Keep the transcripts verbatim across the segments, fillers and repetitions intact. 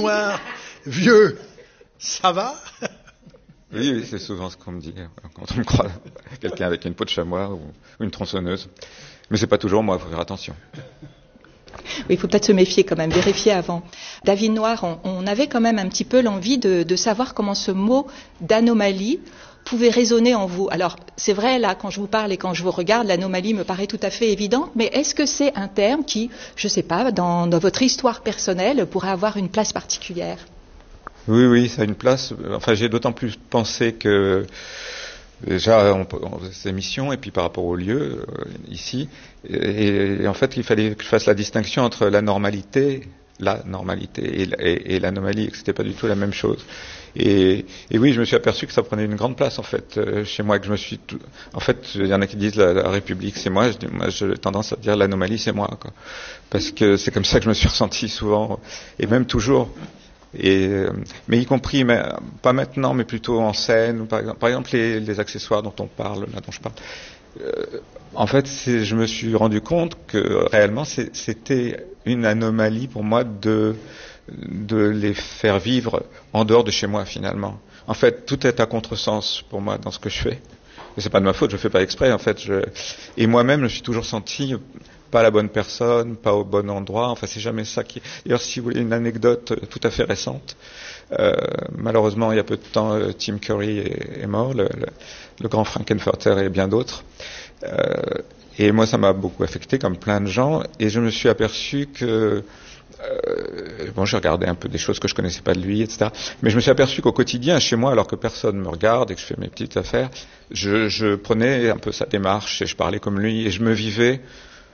noir, vieux, ça va? Oui, oui, c'est souvent ce qu'on me dit quand on me croit quelqu'un avec une peau de chamois ou une tronçonneuse. Mais c'est pas toujours moi, il faut faire attention. Oui, il faut peut-être se méfier quand même, vérifier avant. David Noir, on, on avait quand même un petit peu l'envie de, de savoir comment ce mot d'anomalie pouvait résonner en vous. Alors, c'est vrai, là, quand je vous parle et quand je vous regarde, l'anomalie me paraît tout à fait évidente, mais est-ce que c'est un terme qui, je sais pas, dans, dans votre histoire personnelle, pourrait avoir une place particulière? Oui, oui, ça a une place. Enfin, j'ai d'autant plus pensé que déjà, on, on faisait ces missions, et puis par rapport au lieu, euh, ici, et, et en fait, il fallait que je fasse la distinction entre la normalité, la normalité, et, et, et l'anomalie, et que c'était pas du tout la même chose. Et, et oui, je me suis aperçu que ça prenait une grande place, en fait, euh, chez moi, que je me suis tout... En fait, il y en a qui disent la, la République, c'est moi, je dis, moi, j'ai tendance à dire l'anomalie, c'est moi, quoi. Parce que c'est comme ça que je me suis ressenti souvent, et même toujours. Et, mais y compris, mais, pas maintenant, mais plutôt en scène, ou par exemple, par exemple les, les accessoires dont on parle, là dont je parle. Euh, en fait, c'est, je me suis rendu compte que réellement, c'est, c'était une anomalie pour moi de de les faire vivre en dehors de chez moi, finalement. En fait, tout est à contresens pour moi dans ce que je fais. Et c'est pas de ma faute, je fais pas exprès, en fait. Je... Et moi-même, je me suis toujours senti pas la bonne personne, pas au bon endroit. Enfin, c'est jamais ça qui... D'ailleurs, si vous voulez une anecdote tout à fait récente, euh, malheureusement, il y a peu de temps, euh, Tim Curry est, est mort, le, le, le grand Frankenfurter et bien d'autres. Euh, et moi, ça m'a beaucoup affecté, comme plein de gens. Et je me suis aperçu que... Euh, bon, j'ai regardé un peu des choses que je connaissais pas de lui, et cetera. Mais je me suis aperçu qu'au quotidien, chez moi, alors que personne me regarde et que je fais mes petites affaires, je, je prenais un peu sa démarche et je parlais comme lui et je me vivais,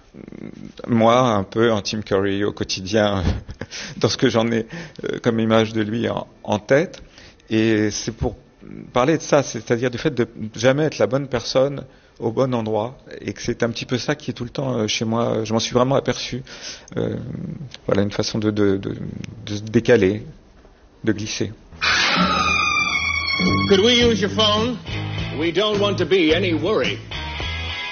moi, un peu en Tim Curry au quotidien, dans ce que j'en ai euh, comme image de lui en, en tête. Et c'est pour parler de ça, c'est-à-dire du fait de jamais être la bonne personne au bon endroit, et que c'est un petit peu ça qui est tout le temps euh, chez moi. Je m'en suis vraiment aperçu. Euh, voilà, une façon de, de, de, de se décaler, de glisser. Could we use your phone? We don't want to be any worry.